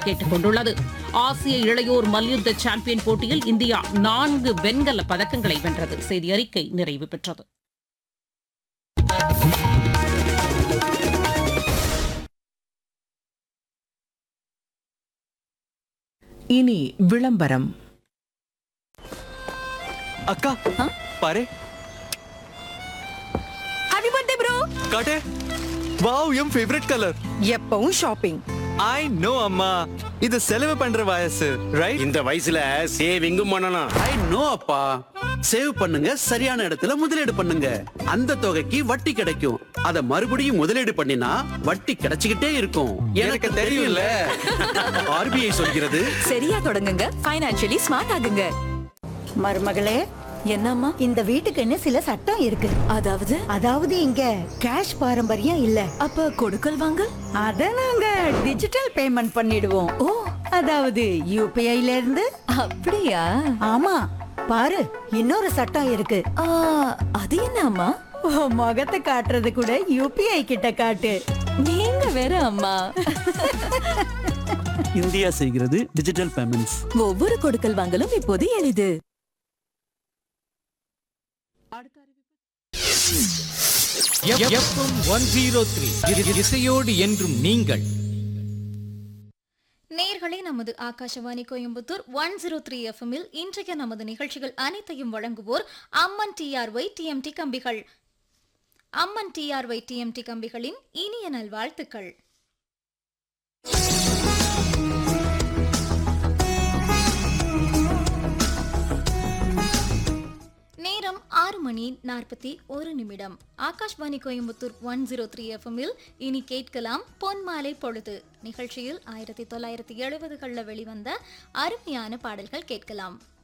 கேட்டுக் கொண்டுள்ளது. ஆசிய இளையோர் மல்யுத்த சாம்பியன் போட்டியில் இந்தியா 4 வெண்கல பதக்கங்களை வென்றது. செய்தி அறிக்கை நிறைவு பெற்றது. இனி விளம்பரம். அக்கா பாரு. Happy birthday bro. காட்டு. வாவ், என் ஃபேவரட் கலர். எப்பவும் ஷாப்பிங். ஐ நோ அம்மா, இது செலவு பண்ற வயசு, ரைட்? இந்த வயசுல சேவிங்கும் பண்ணணும். ஐ நோ அப்பா. சேவ் பண்ணுங்க, சரியான இடத்துல முதலீடு பண்ணுங்க. அந்த தொகைக்கு வட்டி கிடைக்கும். அத மறுபடியும் முதலீடு பண்ணினா வட்டி கிடைச்சுக்கிட்டே இருக்கும். எனக்கு தெரியும்ல. ஆர்பிஐ சொல்கிறது. சரியா தொடங்குங்க, ஃபைனான்சியலி ஸ்மார்ட் ஆகுங்க. மருமகளே, என்னம்மா? இந்த வீட்டுக்குன்னு சில சட்டம் இருக்கு. அதாவது இங்க கேஷ் பாரம்பரியம் இல்ல. அப்ப கொடுக்கல் வாங்கல் அத நாங்க டிஜிட்டல் பேமெண்ட் பண்ணிடுவோம். ஓ, அதாவது யூபிஐல இருந்து. அப்படியா? ஆமா, பாரு இன்னொரு சட்டம் இருக்கு. அது என்ன அம்மா? முகத்தை காட்டுறது கூட யூபிஐ கிட்ட காட்டு. நீங்க வேற அம்மா. இந்தியா செய்கிறது டிஜிட்டல் பேமெண்ட்ஸ். ஒவ்வொரு கொடுக்கல் வாங்கலும் இப்போது எளிது. இசையோடு என்றும் நீங்கள். நேயர்களே, நமது ஆகாஷவாணி கோயம்புத்தூர் 103 எஃப்எம்மில் இன்றைய நமது நிகழ்ச்சிகள் அனைத்தையும் வழங்குவோர் அம்மன் டிஆர்ஒய் டிஎம்டி கம்பிகள். அம்மன் டிஆர்ஒய் டிஎம்டி கம்பிகளின் இனிய நல்வாழ்த்துக்கள். நேரம் 6:41. ஆகாஷ்வாணி கோயம்புத்தூர் 103 எஃப்எம்மில் இனி கேட்கலாம் பொன்மாலை பொழுது நிகழ்ச்சியில் 1970களில் வெளிவந்த அருமையான பாடல்கள் கேட்கலாம்.